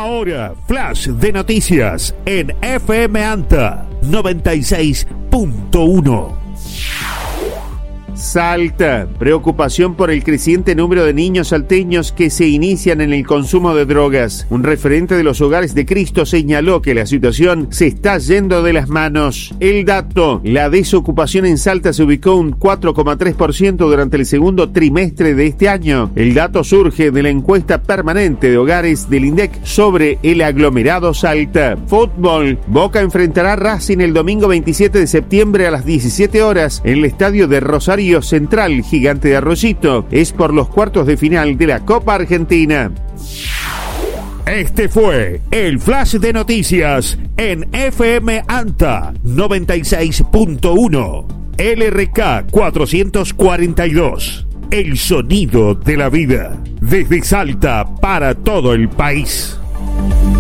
Ahora, flash de noticias en FM Anta 96.1. Salta. Preocupación por el creciente número de niños salteños que se inician en el consumo de drogas. Un referente de los Hogares de Cristo señaló que la situación se está yendo de las manos. El dato: la desocupación en Salta se ubicó un 4,3% durante el segundo trimestre de este año. El dato surge de la encuesta permanente de hogares del INDEC sobre el aglomerado Salta. Fútbol. Boca enfrentará a Racing el domingo 27 de septiembre a las 17 horas en el estadio de Rosario Central, Gigante de Arroyito. Es por los cuartos de final de la Copa Argentina. Este fue el flash de noticias en FM Anta 96.1. LRK 442. El sonido de la vida. Desde Salta para todo el país.